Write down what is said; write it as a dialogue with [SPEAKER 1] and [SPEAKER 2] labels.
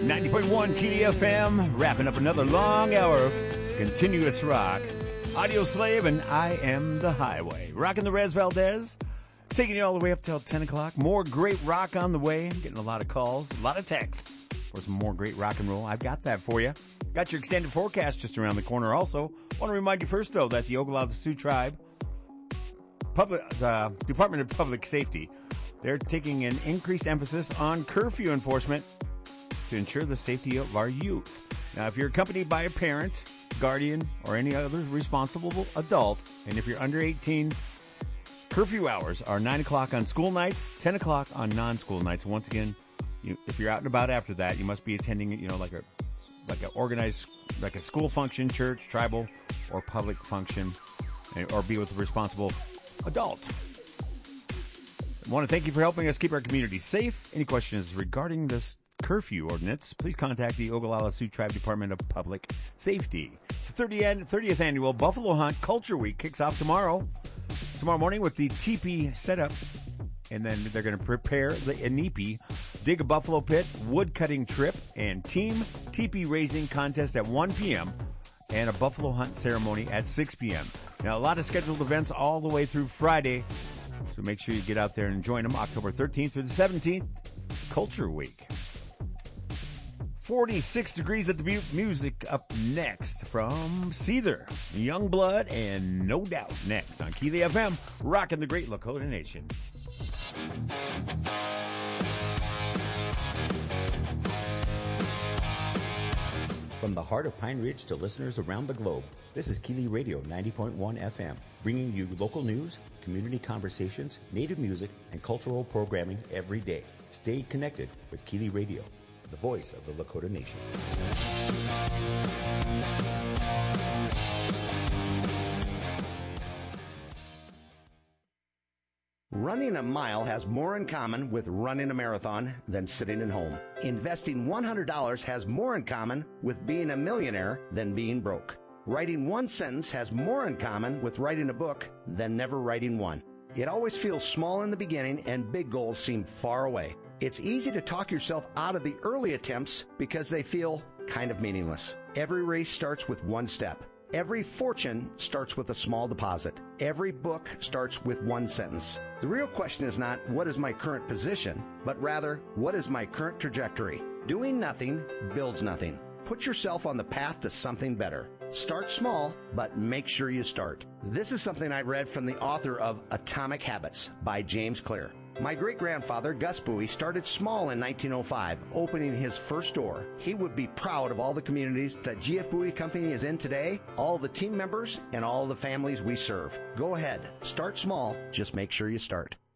[SPEAKER 1] 90.1 Keely FM, wrapping up another long hour of continuous rock. Audio Slave and I Am the Highway. Rocking the Rez Valdez, taking you all the way up till 10 o'clock. More great rock on the way. Getting a lot of calls, a lot of texts for some more great rock and roll. I've got that for you. Got your extended forecast just around the corner also. Want to remind you first, though, that the Oglala Sioux Tribe, Department of Public Safety, they're taking an increased emphasis on curfew enforcement to ensure the safety of our youth. Now, if you're accompanied by a parent, guardian, or any other responsible adult, and if you're under 18, curfew hours are 9 o'clock on school nights, 10 o'clock on non-school nights. Once again, if you're out and about after that, you must be attending, like a organized, like a school function, church, tribal, or public function, or be with a responsible adult. I want to thank you for helping us keep our community safe. Any questions regarding this curfew ordinance, please contact the Oglala Sioux Tribe Department of Public Safety. The 30th annual Buffalo Hunt Culture Week kicks off tomorrow morning with the teepee setup, and then they're going to prepare the Inipi, dig a buffalo pit, wood cutting trip, and team teepee raising contest at 1 p.m. and a buffalo hunt ceremony at 6 p.m. Now, a lot of scheduled events all the way through Friday, so make sure you get out there and join them October 13th through the 17th, Culture Week. 46 degrees at the Butte. Music up next from Seether, Youngblood, and No Doubt next on Keely FM, rocking the great Lakota Nation.
[SPEAKER 2] From the heart of Pine Ridge to listeners around the globe, this is Keely Radio 90.1 FM, bringing you local news, community conversations, native music, and cultural programming every day. Stay connected with Keely Radio, the voice of the Lakota Nation.
[SPEAKER 3] Running a mile has more in common with running a marathon than sitting at home. Investing $100 has more in common with being a millionaire than being broke. Writing one sentence has more in common with writing a book than never writing one. It always feels small in the beginning and big goals seem far away. It's easy to talk yourself out of the early attempts because they feel kind of meaningless. Every race starts with one step. Every fortune starts with a small deposit. Every book starts with one sentence. The real question is not, what is my current position, but rather, what is my current trajectory? Doing nothing builds nothing. Put yourself on the path to something better. Start small, but make sure you start. This is something I read from the author of Atomic Habits by James Clear. My great-grandfather, Gus Bowie, started small in 1905, opening his first store. He would be proud of all the communities that GF Bowie Company is in today, all the team members, and all the families we serve. Go ahead. Start small. Just make sure you start.